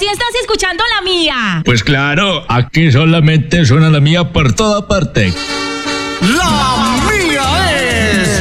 estás escuchando la mía. Pues claro, aquí solamente suena la mía por toda parte. La mía es...